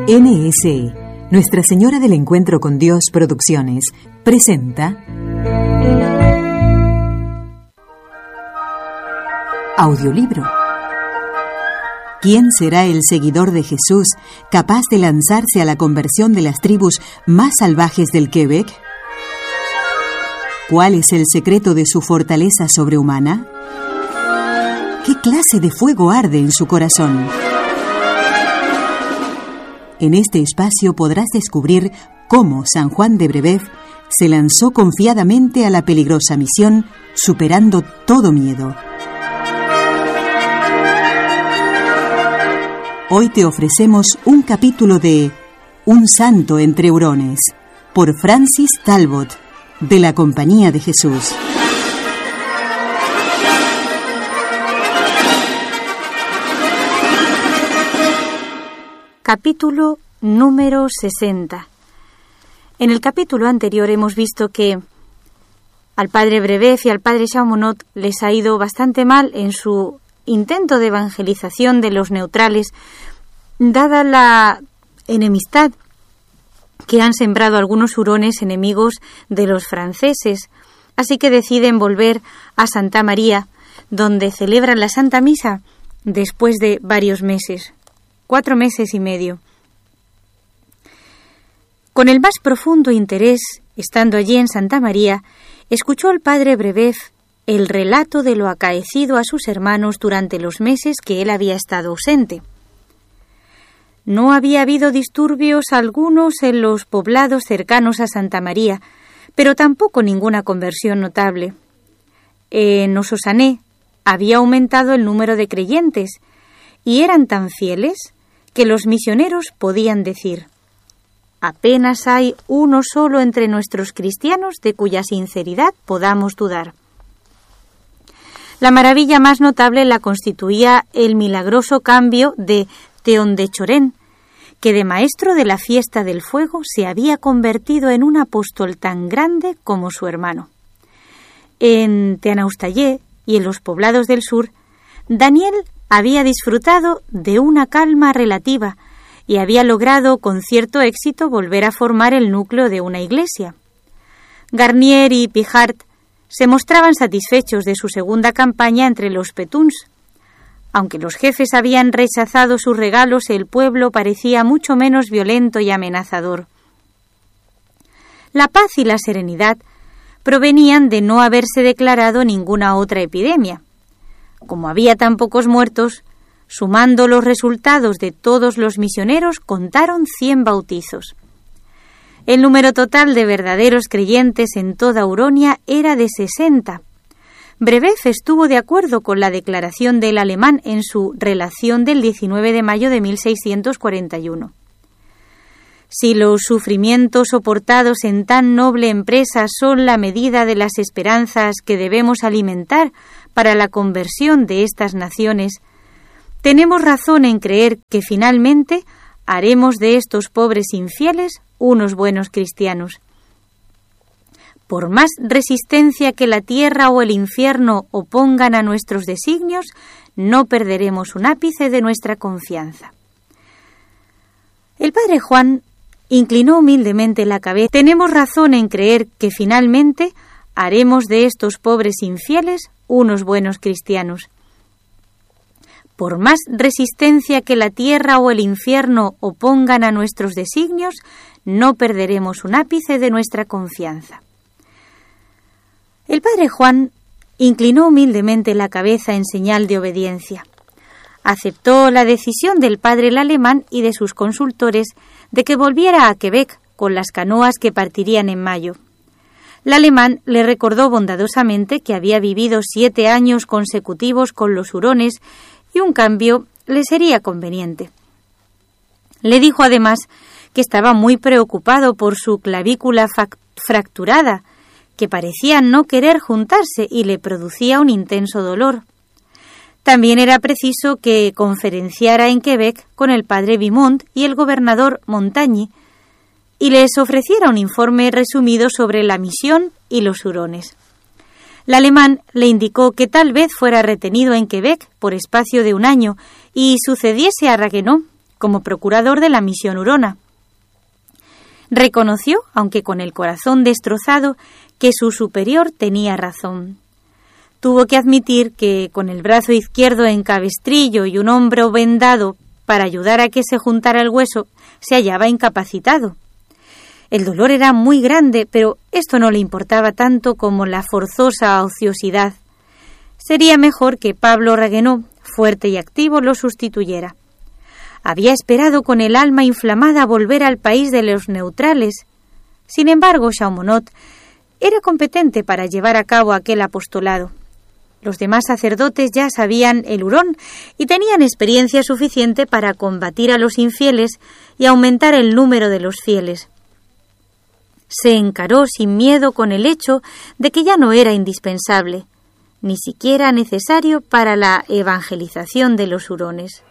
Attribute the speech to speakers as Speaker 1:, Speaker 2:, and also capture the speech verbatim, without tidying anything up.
Speaker 1: N S E, Nuestra Señora del Encuentro con Dios Producciones, presenta Audiolibro. ¿Quién será el seguidor de Jesús capaz de lanzarse a la conversión de las tribus más salvajes del Quebec? ¿Cuál es el secreto de su fortaleza sobrehumana? ¿Qué clase de fuego arde en su corazón? En este espacio podrás descubrir cómo San Juan de Brébeuf se lanzó confiadamente a la peligrosa misión, superando todo miedo. Hoy te ofrecemos un capítulo de Un santo entre hurones, por Francis Talbot, de la Compañía de Jesús.
Speaker 2: Capítulo número sesenta. En el capítulo anterior hemos visto que al padre Brébeuf y al padre Chaumonnot les ha ido bastante mal en su intento de evangelización de los neutrales, dada la enemistad que han sembrado algunos hurones enemigos de los franceses. Así que deciden volver a Santa María, donde celebran la Santa Misa después de varios meses. Cuatro meses y medio. Con el más profundo interés, estando allí en Santa María, escuchó el padre Brébeuf el relato de lo acaecido a sus hermanos durante los meses que él había estado ausente. No había habido disturbios algunos en los poblados cercanos a Santa María, pero tampoco ninguna conversión notable. En Ososané había aumentado el número de creyentes, y eran tan fieles que los misioneros podían decir: apenas hay uno solo entre nuestros cristianos de cuya sinceridad podamos dudar. La maravilla más notable la constituía el milagroso cambio de Teón de Chorén, que de maestro de la fiesta del fuego se había convertido en un apóstol tan grande como su hermano. En Teanaustayé y en los poblados del sur, Daniel había disfrutado de una calma relativa y había logrado con cierto éxito volver a formar el núcleo de una iglesia. Garnier y Pijart se mostraban satisfechos de su segunda campaña entre los Petuns. Aunque los jefes habían rechazado sus regalos, el pueblo parecía mucho menos violento y amenazador. La paz y la serenidad provenían de no haberse declarado ninguna otra epidemia. Como había tan pocos muertos, sumando los resultados de todos los misioneros, contaron cien bautizos. El número total de verdaderos creyentes en toda Huronia era de sesenta. Brébeuf estuvo de acuerdo con la declaración del alemán en su relación del diecinueve de mayo de mil seiscientos cuarenta y uno. Si los sufrimientos soportados en tan noble empresa son la medida de las esperanzas que debemos alimentar para la conversión de estas naciones, tenemos razón en creer que finalmente haremos de estos pobres infieles unos buenos cristianos. Por más resistencia que la tierra o el infierno opongan a nuestros designios, no perderemos un ápice de nuestra confianza. El padre Juan inclinó humildemente la cabeza. Tenemos razón en creer que finalmente haremos de estos pobres infieles unos buenos cristianos. Por más resistencia que la tierra o el infierno opongan a nuestros designios, no perderemos un ápice de nuestra confianza. El padre Juan inclinó humildemente la cabeza en señal de obediencia. Aceptó la decisión del padre el alemán y de sus consultores de que volviera a Quebec con las canoas que partirían en mayo. El alemán le recordó bondadosamente que había vivido siete años consecutivos con los hurones y un cambio le sería conveniente. Le dijo además que estaba muy preocupado por su clavícula fracturada, que parecía no querer juntarse y le producía un intenso dolor. También era preciso que conferenciara en Quebec con el padre Vimont y el gobernador Montagny y les ofreciera un informe resumido sobre la misión y los hurones. El alemán le indicó que tal vez fuera retenido en Quebec por espacio de un año y sucediese a Raguenau, como procurador de la misión hurona. Reconoció, aunque con el corazón destrozado, que su superior tenía razón. Tuvo que admitir que, con el brazo izquierdo en cabestrillo y un hombro vendado para ayudar a que se juntara el hueso, se hallaba incapacitado. El dolor era muy grande, pero esto no le importaba tanto como la forzosa ociosidad. Sería mejor que Pablo Ragueneau, fuerte y activo, lo sustituyera. Había esperado con el alma inflamada volver al país de los neutrales. Sin embargo, Chaumonot era competente para llevar a cabo aquel apostolado. Los demás sacerdotes ya sabían el hurón y tenían experiencia suficiente para combatir a los infieles y aumentar el número de los fieles. Se encaró sin miedo con el hecho de que ya no era indispensable, ni siquiera necesario para la evangelización de los hurones.